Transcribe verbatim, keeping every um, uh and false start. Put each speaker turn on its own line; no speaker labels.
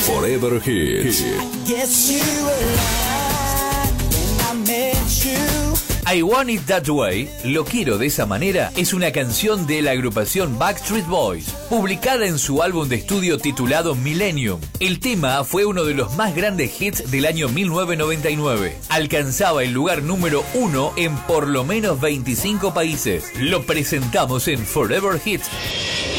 Forever Hits.
I Want It That Way, Lo Quiero de Esa Manera, es una canción de la agrupación Backstreet Boys, publicada en su álbum de estudio titulado Millennium. El tema fue uno de los más grandes hits del año mil novecientos noventa y nueve. Alcanzaba el lugar número uno en por lo menos veinticinco países. Lo presentamos en Forever Hits.